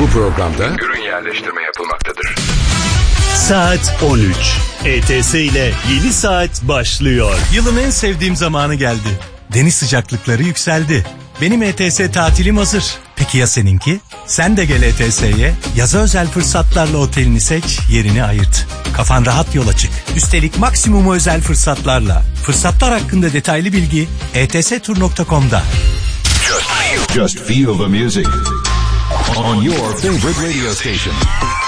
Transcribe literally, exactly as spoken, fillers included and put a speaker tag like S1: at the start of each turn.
S1: Bu programda
S2: ürün yerleştirme yapılmaktadır.
S3: Saat on üç. E T S ile yeni saat başlıyor.
S4: Yılın en sevdiğim zamanı geldi. Deniz sıcaklıkları yükseldi. Benim E T S tatilim hazır. Peki ya seninki? Sen de gel E T S'ye. Yaza özel fırsatlarla otelini seç, yerini ayırt. Kafan rahat yola çık. Üstelik maksimum özel fırsatlarla. Fırsatlar hakkında detaylı bilgi e t s tur nokta com'da.
S2: Just feel, Just feel the music on your favorite radio station.